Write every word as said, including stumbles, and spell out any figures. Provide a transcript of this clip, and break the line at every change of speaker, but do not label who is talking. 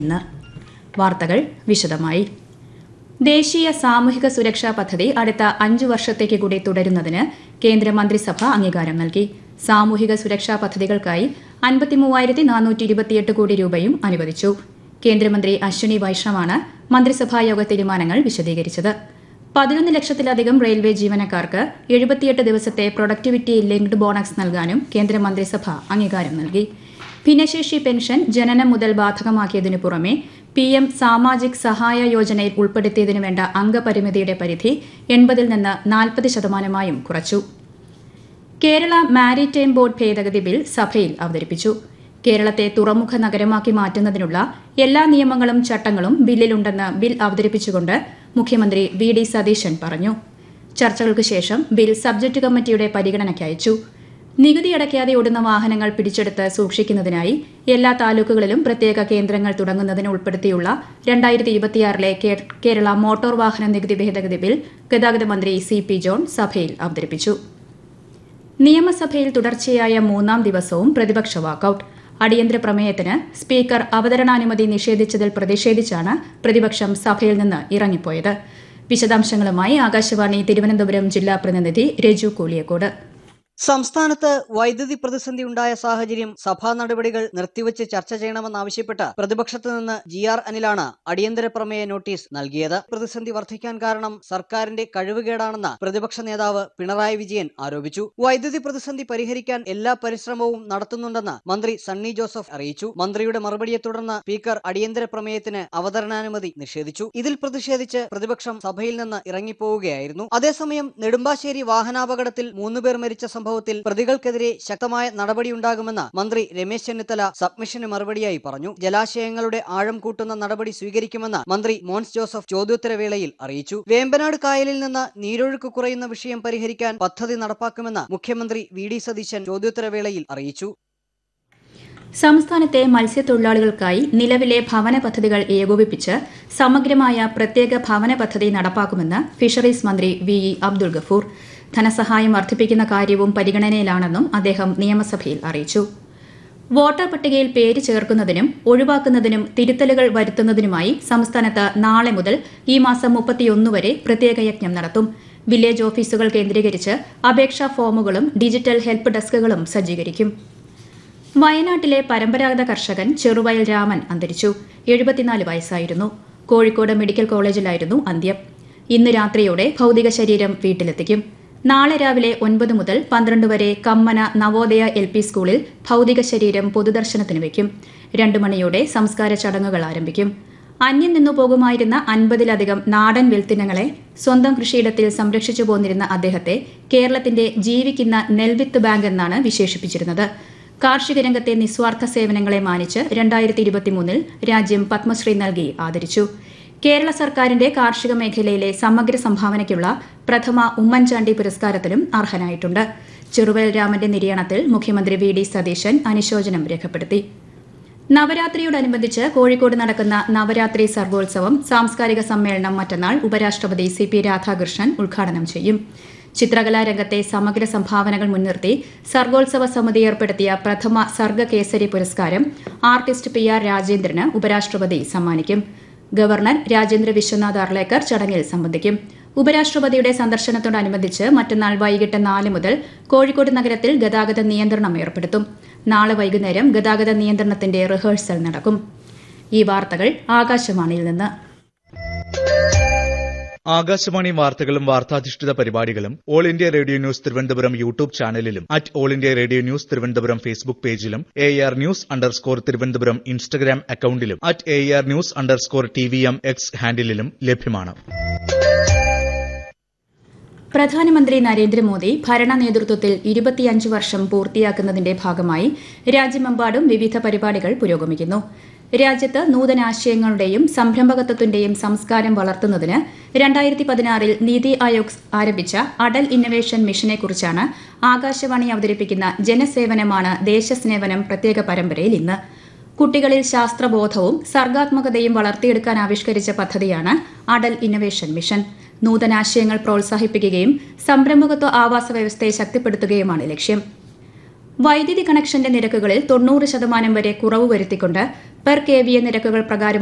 ഇന്ന് വാർത്തകൾ വിശദമായി. ദേശീയ സാമൂഹിക സുരക്ഷാ പദ്ധതി അടുത്ത അഞ്ചു വർഷത്തേക്ക് കൂടി തുടരുന്നതിന് കേന്ദ്രമന്ത്രിസഭ അംഗീകാരം നൽകി. സാമൂഹിക സുരക്ഷാ പദ്ധതികൾക്കായി അൻപത്തിമൂവായിരത്തി നാനൂറ്റി ഇരുപത്തിയെട്ട് കോടി രൂപയും അനുവദിച്ചു. കേന്ദ്രമന്ത്രി അശ്വിനി വൈഷ്ണവാണ് മന്ത്രിസഭായോഗ തീരുമാനങ്ങൾ വിശദീകരിച്ചത്. പതിനൊന്ന് ലക്ഷത്തിലധികം റെയിൽവേ ജീവനക്കാർക്ക് എഴുപത്തിയെട്ട് ദിവസത്തെ പ്രൊഡക്ടിവിറ്റി ലിങ്ക്ഡ് ബോണസ് നൽകാനും കേന്ദ്രമന്ത്രിസഭ അംഗീകാരം നൽകി. ഭിന്നശേഷി പെൻഷൻ ജനനം മുതൽ ബാധകമാക്കിയതിനു പുറമെ പി എം സാമാജിക് സഹായ യോജനയിൽ ഉൾപ്പെടുത്തിയതിനു വേണ്ട അംഗപരിമിതിയുടെ പരിധി എൺപതിൽ നിന്ന് നാൽപ്പത് ശതമാനമായും കുറച്ചു. കേരള മാരിടൈം ബോർഡ് ഭേദഗതി ബിൽ സഭയിൽ അവതരിപ്പിച്ചു. കേരളത്തെ തുറമുഖ നഗരമാക്കി മാറ്റുന്നതിനുള്ള എല്ലാ നിയമങ്ങളും ചട്ടങ്ങളും ബില്ലിലുണ്ടെന്ന് ബിൽ അവതരിപ്പിച്ചുകൊണ്ട് മുഖ്യമന്ത്രി വി ഡി സതീശൻ പറഞ്ഞു. ചർച്ചകൾക്ക് ശേഷം ബിൽ സബ്ജക്ട് കമ്മിറ്റിയുടെ പരിഗണനയ്ക്ക് അയച്ചു. നികുതി അടയ്ക്കാതെ ഓടുന്ന വാഹനങ്ങൾ പിടിച്ചെടുത്ത് സൂക്ഷിക്കുന്നതിനായി എല്ലാ താലൂക്കുകളിലും പ്രത്യേക കേന്ദ്രങ്ങൾ തുടങ്ങുന്നതിന് ഉൾപ്പെടുത്തിയുള്ള രണ്ടായിരത്തി ഇരുപത്തിയാറിലെ കേരള മോട്ടോർ വാഹന നികുതി ഭേദഗതി ബിൽ ഗതാഗത മന്ത്രി സി പി ജോൺ സഭയിൽ അവതരിപ്പിച്ചു. നിയമസഭയിൽ തുടർച്ചയായ മൂന്നാം ദിവസവും പ്രതിപക്ഷ വാക്കൌട്ട്. അടിയന്തര പ്രമേയത്തിന് സ്പീക്കർ അവതരണാനുമതി നിഷേധിച്ചതിൽ പ്രതിഷേധിച്ചാണ് പ്രതിപക്ഷം സഭയിൽ നിന്ന് ഇറങ്ങിപ്പോയത്. വിശദാംശങ്ങളുമായി ആകാശവാണി തിരുവനന്തപുരം ജില്ലാ പ്രതിനിധി രജു കൂലിയക്കോട്.
സംസ്ഥാനത്ത് വൈദ്യുതി പ്രതിസന്ധി ഉണ്ടായ സാഹചര്യം സഭാ നടപടികൾ നിർത്തിവച്ച് ചർച്ച ചെയ്യണമെന്നാവശ്യപ്പെട്ട് പ്രതിപക്ഷത്ത് നിന്ന് ജി ആർ അനിലാണ് അടിയന്തര പ്രമേയ നോട്ടീസ് നൽകിയത്. പ്രതിസന്ധി വർദ്ധിക്കാൻ കാരണം സർക്കാരിന്റെ കഴിവുകേടാണെന്ന് പ്രതിപക്ഷ നേതാവ് പിണറായി വിജയൻ ആരോപിച്ചു. വൈദ്യുതി പ്രതിസന്ധി പരിഹരിക്കാൻ എല്ലാ പരിശ്രമവും നടത്തുന്നുണ്ടെന്ന് മന്ത്രി സണ്ണി ജോസഫ് അറിയിച്ചു. മന്ത്രിയുടെ മറുപടിയെ തുടർന്ന് സ്പീക്കർ അടിയന്തര പ്രമേയത്തിന് അവതരണാനുമതി നിഷേധിച്ചു. ഇതിൽ പ്രതിഷേധിച്ച് പ്രതിപക്ഷം സഭയിൽ നിന്ന് ഇറങ്ങിപ്പോവുകയായിരുന്നു. അതേസമയം നെടുമ്പാശ്ശേരി വാഹനാപകടത്തിൽ മൂന്നുപേർ മരിച്ച സംഭവത്തിൽ പ്രതികൾക്കെതിരെ ശക്തമായ നടപടിയുണ്ടാകുമെന്ന് മന്ത്രി രമേശ് ചെന്നിത്തല സബ്മിഷന് മറുപടിയായി പറഞ്ഞു. ജലാശയങ്ങളുടെ ആഴം കൂട്ടുന്ന നടപടി സ്വീകരിക്കുമെന്ന് മന്ത്രി മോൻസ് ജോസഫ് ചോദ്യോത്തരവേളയിൽ അറിയിച്ചു. വേമ്പനാട് കായലിൽ നിന്ന് നീരൊഴുക്ക് കുറയുന്ന വിഷയം പരിഹരിക്കാൻ പദ്ധതി നടപ്പാക്കുമെന്ന് മുഖ്യമന്ത്രി വി ഡി സതീശൻ ചോദ്യോത്തരവേളയിൽ അറിയിച്ചു.
സംസ്ഥാനത്തെ മത്സ്യത്തൊഴിലാളികൾക്കായി നിലവിലെ ഭവന പദ്ധതികൾ ഏകോപിപ്പിച്ച് സമഗ്രമായ പ്രത്യേക ഭവന പദ്ധതി നടപ്പാക്കുമെന്ന് ഫിഷറീസ് മന്ത്രി വി ഇ അബ്ദുൾ ഗഫൂർ. ധനസഹായം വർദ്ധിപ്പിക്കുന്ന കാര്യവും പരിഗണനയിലാണെന്നും അദ്ദേഹം നിയമസഭയിൽ അറിയിച്ചു. വോട്ടർ പട്ടികയിൽ പേര് ചേർക്കുന്നതിനും ഒഴിവാക്കുന്നതിനും തിരുത്തലുകൾ വരുത്തുന്നതിനുമായി സംസ്ഥാനത്ത് നാളെ മുതൽ ഈ മാസം മുപ്പത്തിയൊന്ന് വരെ പ്രത്യേക യജ്ഞം നടത്തും. വില്ലേജ് ഓഫീസുകൾ കേന്ദ്രീകരിച്ച് അപേക്ഷാ ഫോമുകളും ഡിജിറ്റൽ ഹെൽപ്പ് ഡെസ്കുകളും സജ്ജീകരിക്കും. വയനാട്ടിലെ പരമ്പരാഗത കർഷകൻ ചെറുവയൽ രാമൻ അന്തരിച്ചു. എഴുപത്തിനാല് വയസ്സായിരുന്നു. കോഴിക്കോട് മെഡിക്കൽ കോളേജിലായിരുന്നു അന്ത്യം. ഇന്ന് രാത്രിയോടെ ഭൌതിക ശരീരം വീട്ടിലെത്തിക്കും. നാളെ രാവിലെ ഒൻപത് മുതൽ പന്ത്രണ്ട് വരെ കമ്മന നവോദയ എൽ പി സ്കൂളിൽ ഭൌതിക ശരീരം പൊതുദർശനത്തിന് വയ്ക്കും. രണ്ടു മണിയോടെ സംസ്കാര ചടങ്ങുകൾ ആരംഭിക്കും. അന്യം നിന്നു പോകുമായിരുന്ന അൻപതിലധികം നാടൻ വെൽത്തിനങ്ങളെ സ്വന്തം കൃഷിയിടത്തിൽ സംരക്ഷിച്ചു പോന്നിരുന്ന അദ്ദേഹത്തെ കേരളത്തിന്റെ ജീവിക്കുന്ന നെൽവിത്ത് ബാങ്ക് എന്നാണ് വിശേഷിപ്പിച്ചിരുന്നത്. കാർഷിക രംഗത്തെ നിസ്വാർത്ഥ സേവനങ്ങളെ മാനിച്ച് രണ്ടായിരത്തി ഇരുപത്തിമൂന്നിൽ രാജ്യം പത്മശ്രീ നൽകി ആദരിച്ചു. കേരള സർക്കാരിന്റെ കാർഷിക മേഖലയിലെ സമഗ്ര സംഭാവനയ്ക്കുള്ള പ്രഥമ ഉമ്മൻചാണ്ടി പുരസ്കാരത്തിനും അർഹനായിട്ടുണ്ട്. ചെറുവയൽ രാമന്റെ നിര്യാണത്തിൽ മുഖ്യമന്ത്രി വി ഡി സതീശൻ അനുശോചനം രേഖപ്പെടുത്തി. നവരാത്രിയോടനുബന്ധിച്ച് കോഴിക്കോട് നടക്കുന്ന നവരാത്രി സർവോത്സവം സാംസ്കാരിക സമ്മേളനം മറ്റന്നാൾ ഉപരാഷ്ട്രപതി സി പി രാധാകൃഷ്ണൻ ഉദ്ഘാടനം ചെയ്യും. ചിത്രകലാരംഗത്തെ സമഗ്ര സംഭാവനകൾ മുൻനിർത്തി സർഗോത്സവ സമിതി ഏർപ്പെടുത്തിയ പ്രഥമ സർഗ കേസരി പുരസ്കാരം ആർട്ടിസ്റ്റ് പി ആർ രാജേന്ദ്രന് ഉപരാഷ്ട്രപതി സമ്മാനിക്കും. ഗവർണർ രാജേന്ദ്ര വിശ്വനാഥ് അർലേക്കർ ചടങ്ങിൽ സംബന്ധിക്കും. ഉപരാഷ്ട്രപതിയുടെ സന്ദർശനത്തോടനുബന്ധിച്ച് മറ്റന്നാൾ വൈകിട്ട് നാല് മുതൽ കോഴിക്കോട് നഗരത്തിൽ ഗതാഗത നിയന്ത്രണം ഏർപ്പെടുത്തും. നാളെ വൈകുന്നേരം ഗതാഗത നിയന്ത്രണത്തിന്റെ റിഹേഴ്സൽ നടക്കും. ഈ വാർത്തകൾ ആകാശവാണിയിൽ നിന്ന്.
ആകാശവാണി വാർത്തകളും വാർത്താധിഷ്ഠിത പരിപാടികളും all India radio news Thiruvananthapuram YouTube ചാനലിലും at all India radio news Thiruvananthapuram Facebook പേജിലും A R news underscore Thiruvananthapuram Instagram അക്കൌണ്ടിലും at A R news underscore T V M X ഹാൻഡിലും ലഭ്യമാണ്.
പ്രധാനമന്ത്രി നരേന്ദ്രമോദി ഭരണ നേതൃത്വത്തിൽ ഇരുപത്തിയഞ്ച് വർഷം പൂർത്തിയാക്കുന്നതിന്റെ ഭാഗമായി രാജ്യമെമ്പാടും വിവിധ പരിപാടികൾ പുരോഗമിക്കുന്നു. രാജ്യത്ത് നൂതനാശയങ്ങളുടെയും സംരംഭകത്വത്തിന്റെയും സംസ്കാരം വളർത്തുന്നതിന് രണ്ടായിരത്തി പതിനാറിൽ നീതി ആയോഗ് ആരംഭിച്ച അടൽ ഇന്നൊവേഷൻ മിഷനെക്കുറിച്ചാണ് ആകാശവാണി അവതരിപ്പിക്കുന്ന ജനസേവനമാണ് ദേശസ്നേവനം പ്രത്യേക പരമ്പരയിൽ ഇന്ന്. കുട്ടികളിൽ ശാസ്ത്രബോധവും സർഗാത്മകതയും വളർത്തിയെടുക്കാൻ ആവിഷ്കരിച്ച പദ്ധതിയാണ് അടൽ ഇന്നൊവേഷൻ മിഷൻ. നൂതനാശയങ്ങൾ പ്രോത്സാഹിപ്പിക്കുകയും സംരംഭകത്വ ആവാസ വ്യവസ്ഥയെ ശക്തിപ്പെടുത്തുകയുമാണ് ലക്ഷ്യം. വൈദ്യുതി കണക്ഷന്റെ നിരക്കുകളിൽ തൊണ്ണൂറ് ശതമാനം വരെ കുറവ് വരുത്തിക്കൊണ്ട് പെർ കെ വി എ നിരക്കുകൾ പ്രകാരം